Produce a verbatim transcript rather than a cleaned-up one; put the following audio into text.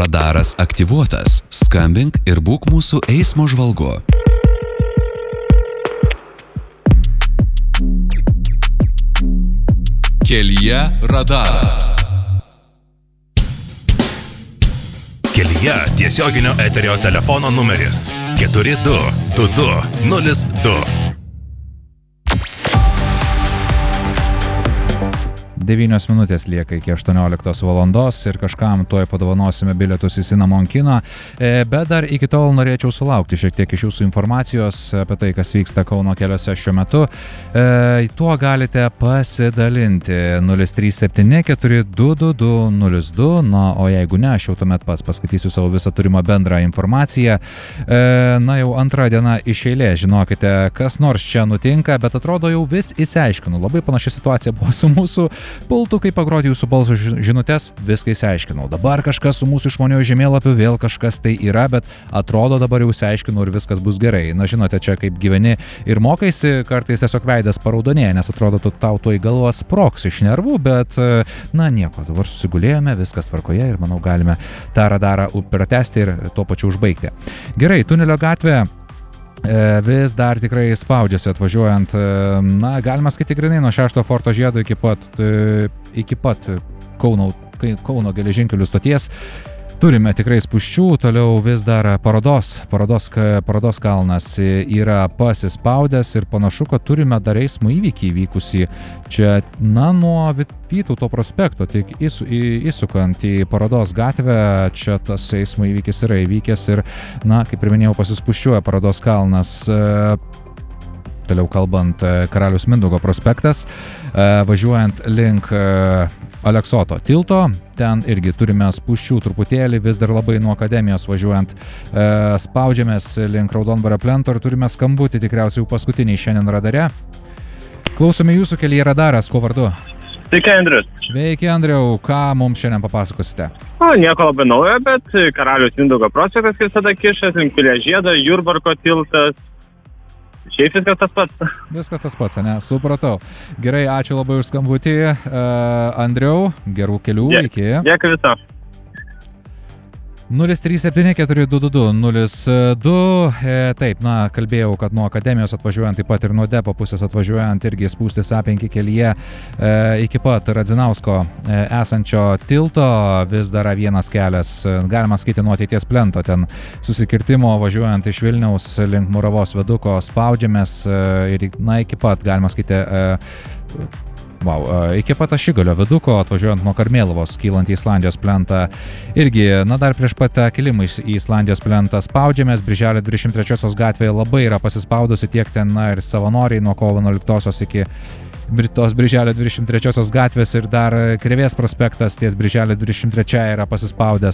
Radaras aktyvuotas. Skambink ir būk mūsų eismo žvalgu. Kelyje radaras. Kelyje tiesioginio eterio telefono numeris keturi du du du nulis du. devynios minutės lieka iki aštuonioliktos valandos ir kažkam tuoj padovanosime bilietus į Cinnamon kiną, bet dar iki tol norėčiau sulaukti šiek tiek iš jūsų informacijos apie tai, kas vyksta Kauno keliuose šiuo metu. E, tuo galite pasidalinti nulis trys septyni keturi du du du nulis du, na, o jeigu ne, aš jau tuomet pats paskaitysiu savo visą turimą bendrą informaciją. E, na, jau antrą dieną iš eilės, žinokite, kas nors čia nutinka, bet atrodo jau vis įsiaiškinu. Labai panaši situacija buvo su mūsų pultu, kai pagroti jūsų balso žinutes, viską įsiaiškinau. Dabar kažkas su mūsų išmaniojo žemėlapiu, vėl kažkas tai yra, bet atrodo dabar jau įsiaiškinau ir viskas bus gerai. Na, žinote, čia kaip gyveni ir mokaisi, kartais tiesiog veidas paraudonėja, nes atrodo, tu tau to į galvą sproks iš nervų, bet, na, nieko, dabar susigulėjome, viskas tvarkoje ir manau galime tą radarą pratęsti ir tuo pačiu užbaigti. Gerai, Tunelio gatvė vis dar tikrai spaudžiasi atvažiuojant, na, galima skaityti grinai nuo šešto forto žiedo iki pat, iki pat Kauno, Kauno geležinkelių stoties. Turime tikrai spūsčių, toliau vis dar parodos, parodos, parodos kalnas yra pasispaudęs ir panašu, kad turime dar eismo įvykį įvykusį čia, na, nuo Vytauto prospekto, tik įsu, į, įsukant į parodos gatvę, čia tas eismo įvykis yra įvykęs ir, na, kaip ir minėjau, pasispuščiuoja parodos kalnas. Toliau kalbant, Karaliaus Mindaugo prospektas, važiuojant link Aleksoto tilto, ten irgi turime spūsčių truputėlį, vis dar labai nuo Akademijos važiuojant spaudžiamės link Raudondvario plento ir turime skambutį tikriausiai jau paskutinį šiandien radare. Klausome jūsų, Kelyje radaras, kuo vardu? Sveiki, Andrius. Sveiki, Andriau, ką mums šiandien papasakosite? O, nieko labai naujo, bet Karaliaus Mindaugo prospektas, kaip visada kišas, link Pilies žiedo, Jurbarko tiltas. Šiaip viskas tas pats. Viskas tas pats, ne? Supratau. Gerai, ačiū labai už skambutį. Uh, Andriau, gerų kelių, Dė, iki. Dėkui viso. nulis trys septyni keturi du du du nulis du. E, taip, na, kalbėjau, kad nuo Akademijos atvažiuojant, taip pat ir nuo Depo pusės atvažiuojant, irgi spūstis A penki kelyje e, iki pat Radzinausko e, esančio tilto, vis dar vienas kelias, galima skaityti nuo ateities plento, ten susikirtimo važiuojant iš Vilniaus link Muravos viaduko spaudžiamės e, ir, na, iki pat, galima skaityti, e, Wow, iki pat Ašigalio viaduko, atvažiuojant nuo Karmėlavos, kylant į Islandijos plentą. Irgi, na, dar prieš pat kilimą į Islandijos plentą spaudžiamės, Birželio dvidešimt trečiosios gatvėje labai yra pasispaudusi tiek ten, na, ir savanoriai nuo kovo vienuoliktosios iki tos Birželio dvidešimt trečiosios gatvės ir dar Krėvės prospektas ties Birželio dvidešimt trečiąją yra pasispaudęs.